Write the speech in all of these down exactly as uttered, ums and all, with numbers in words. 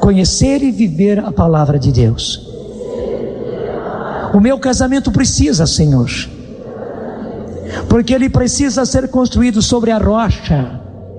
conhecer e viver a palavra de Deus. O meu casamento precisa, Senhor, porque ele precisa ser construído sobre a rocha.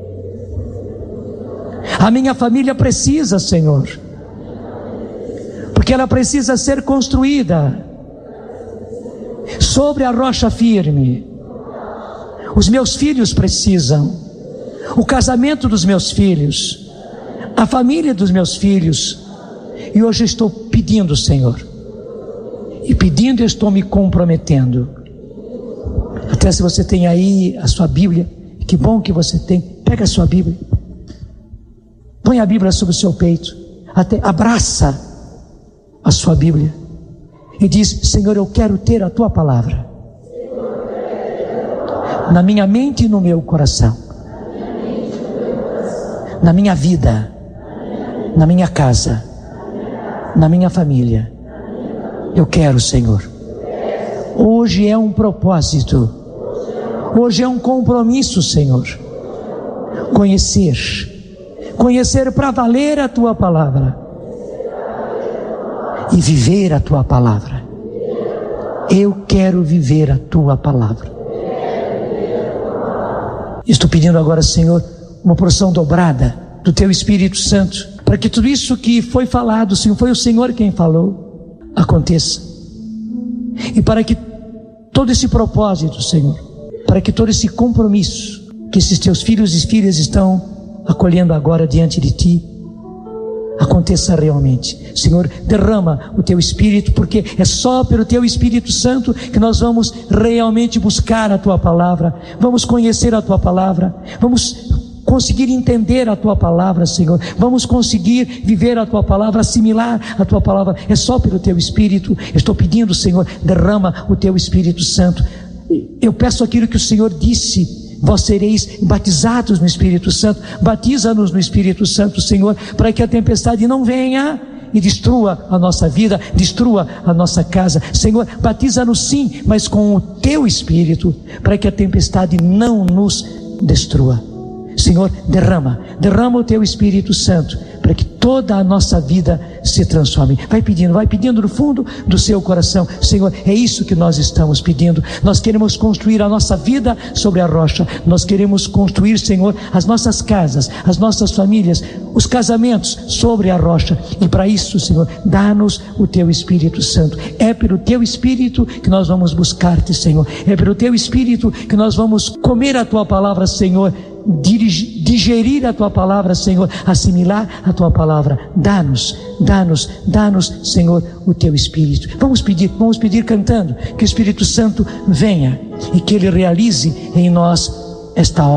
A minha família precisa, Senhor, porque ela precisa ser construída sobre a rocha firme. Os meus filhos precisam, o casamento dos meus filhos, a família dos meus filhos. E hoje estou pedindo, Senhor, e pedindo eu estou me comprometendo. Até se você tem aí a sua Bíblia, que bom que você tem, pega a sua Bíblia, põe a Bíblia sobre o seu peito, até abraça a sua Bíblia e diz: Senhor, eu quero ter a tua palavra na minha mente e no meu coração, na minha vida, na minha casa, na minha família. Eu quero, Senhor. Hoje é um propósito, hoje é um compromisso, Senhor, conhecer, conhecer para valer a tua palavra e viver a tua palavra. Eu quero viver a tua palavra. Estou pedindo agora, Senhor, uma porção dobrada do teu Espírito Santo, para que tudo isso que foi falado, Senhor, foi o Senhor quem falou, aconteça. E para que todo esse propósito, Senhor, para que todo esse compromisso que esses teus filhos e filhas estão acolhendo agora diante de ti, aconteça realmente. Senhor, derrama o teu Espírito, porque é só pelo teu Espírito Santo que nós vamos realmente buscar a tua palavra, vamos conhecer a tua palavra, vamos conseguir entender a tua palavra, Senhor, vamos conseguir viver a tua palavra, assimilar a tua palavra. É só pelo teu Espírito. Estou pedindo, Senhor, derrama o teu Espírito Santo. Eu peço aquilo que o Senhor disse: vós sereis batizados no Espírito Santo. Batiza-nos no Espírito Santo, Senhor, para que a tempestade não venha e destrua a nossa vida, destrua a nossa casa. Senhor, batiza-nos sim, mas com o teu Espírito, para que a tempestade não nos destrua. Senhor, derrama, derrama o teu Espírito Santo, para que toda a nossa vida se transforme. Vai pedindo, vai pedindo no fundo do seu coração. Senhor, é isso que nós estamos pedindo. Nós queremos construir a nossa vida sobre a rocha. Nós queremos construir, Senhor, as nossas casas, as nossas famílias, os casamentos sobre a rocha. E para isso, Senhor, dá-nos o teu Espírito Santo. É pelo teu Espírito que nós vamos buscar-te, Senhor. É pelo teu Espírito que nós vamos comer a tua palavra, Senhor, digerir a tua palavra, Senhor, assimilar a tua palavra. Dá-nos, dá-nos, dá-nos, Senhor, o teu Espírito. Vamos pedir, vamos pedir cantando, que o Espírito Santo venha e que ele realize em nós esta obra.